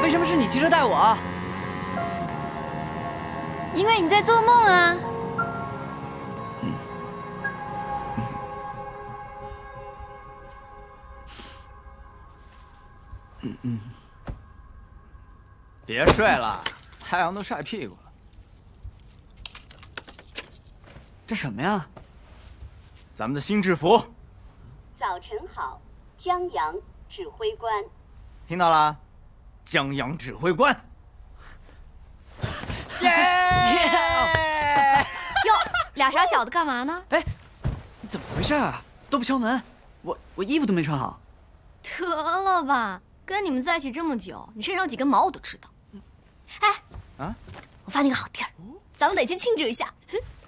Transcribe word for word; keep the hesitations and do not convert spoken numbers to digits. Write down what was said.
为什么是你骑车带我？ 因为你在做梦啊。 嗯。嗯嗯。 别睡了，太阳都晒屁股了。 这什么呀？ 咱们的新制服。 早晨好，江阳指挥官。 听到了，江阳指挥官。 耶！哟，俩傻小子干嘛呢？ 哎，你怎么回事啊？都不敲门，我我衣服都没穿好。 得了吧，跟你们在一起这么久，你身上有几根毛我都知道。哎， 啊， 我发现个好地儿，咱们得去庆祝一下。